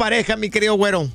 pareja, mi querido güero?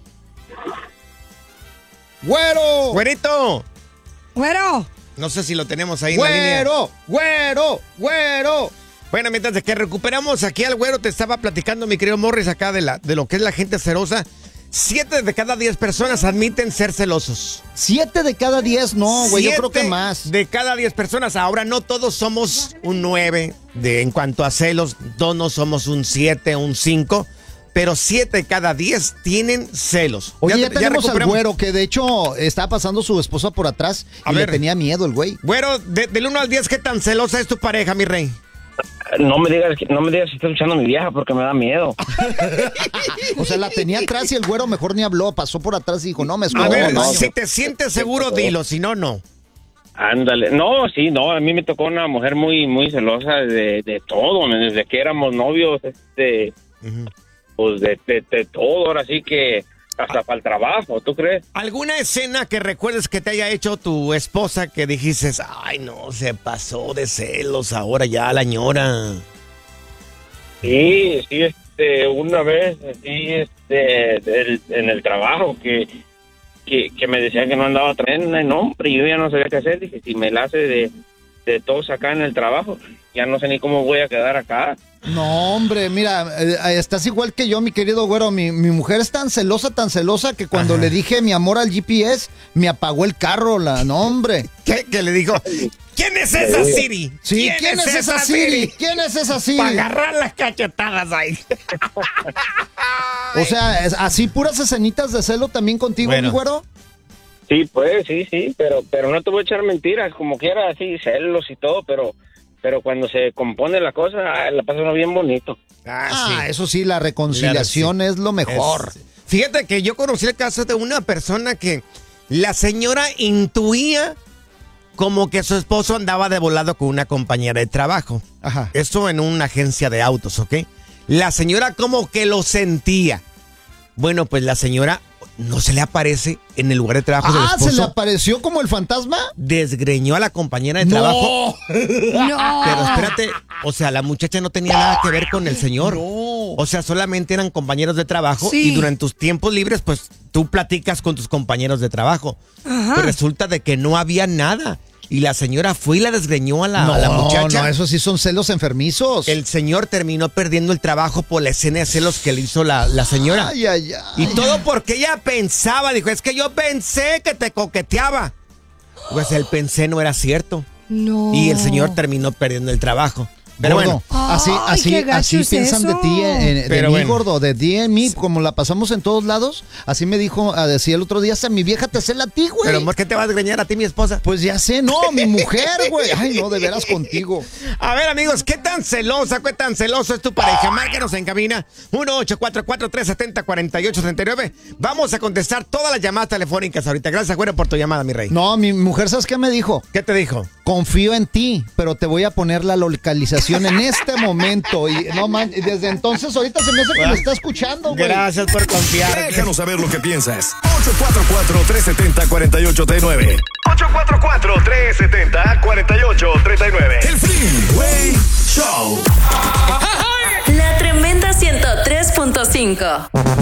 ¡Güero! ¡Güerito! ¡Güero! No sé si lo tenemos ahí en la línea. ¡Güero! Bueno, mientras de que recuperamos aquí al güero, te estaba platicando, mi querido Morris, acá de lo que es la gente celosa. 7 de cada 10 personas admiten ser celosos. 7 de cada 10, no, güey, yo creo que más. De cada 10 personas. Ahora, no todos somos un 9 en cuanto a celos. Todos no somos un 7, un 5. Pero 7 de cada 10 tienen celos. Oye, ya tenemos al güero, que de hecho estaba pasando su esposa por atrás y le tenía miedo el güey. Güero, del 1 al 10, ¿qué tan celosa es tu pareja, mi rey? No me digas si está escuchando a mi vieja porque me da miedo. O sea, la tenía atrás y el güero mejor ni habló, pasó por atrás y dijo, no, me escucho. A ver, si te sientes seguro, dilo, si no, no. Ándale. No, sí, no, a mí me tocó una mujer muy, muy celosa de todo, desde que éramos novios, pues de todo, ahora sí que hasta para el trabajo, ¿tú crees? ¿Alguna escena que recuerdes que te haya hecho tu esposa que dijiste, ay, no, se pasó de celos ahora ya la ñora? Sí, una vez, en el trabajo, que me decían que no andaba trayendo, no, hombre, yo ya no sabía qué hacer, dije, si me la hace de todos acá en el trabajo, ya no sé ni cómo voy a quedar acá. No, hombre, mira, estás igual que yo, mi querido güero. Mi mujer es tan celosa que cuando le dije mi amor al GPS, me apagó el carro, no, hombre. ¿Qué le digo? ¿Quién es esa Siri? Sí, ¿quién es esa Siri? ¿Quién es esa Siri? Para agarrar las cachetadas ahí. O sea, así puras escenitas de celo también contigo, mi güero. Sí, pues, sí, pero no te voy a echar mentiras, como quiera, así, celos y todo, pero cuando se compone la cosa, la pasa uno bien bonito. Sí. Eso sí, la reconciliación es lo mejor. Fíjate que yo conocí el caso de una persona que la señora intuía como que su esposo andaba de volado con una compañera de trabajo. Ajá. Esto en una agencia de autos, ¿ok? La señora como que lo sentía. Bueno, pues la señora no se le aparece en el lugar de trabajo del esposo. ¿Se le apareció como el fantasma? Desgreñó a la compañera de trabajo. ¡No! Pero espérate, o sea, la muchacha no tenía nada que ver con el señor. No. O sea, solamente eran compañeros de trabajo. Sí. Y durante tus tiempos libres, pues, tú platicas con tus compañeros de trabajo. Ajá. Pero resulta de que no había nada. Y la señora fue y la desgreñó a la muchacha. No, eso sí son celos enfermizos. El señor terminó perdiendo el trabajo por la escena de celos que le hizo la señora. Ay. Y todo porque ella pensaba, dijo, es que yo pensé que te coqueteaba. Pues el pensé no era cierto. No. Y el señor terminó perdiendo el trabajo. Pero gordo, bueno. así piensan de ti, de mí, bueno. gordo, de ti en mí, como la pasamos en todos lados. Así me dijo, decía el otro día, hasta mi vieja te cela a ti, güey. Pero ¿por qué te vas a desgreñar a ti, mi esposa? Pues ya sé, no, mi mujer, güey. Ay, no, de veras contigo. A ver, amigos, ¿qué tan celoso es tu pareja? Márquenos en cabina 1-844-370-4839. Vamos a contestar todas las llamadas telefónicas ahorita. Gracias, güero, por tu llamada, mi rey. No, mi mujer, ¿sabes qué me dijo? ¿Qué te dijo? Confío en ti, pero te voy a poner la localización en este momento. Y no man, y desde entonces ahorita se me hace que me está escuchando, güey. Gracias por confiar. Déjanos saber lo que piensas. 844-370-4839. 844-370-4839. El Freeway Show. La Tremenda 103.5.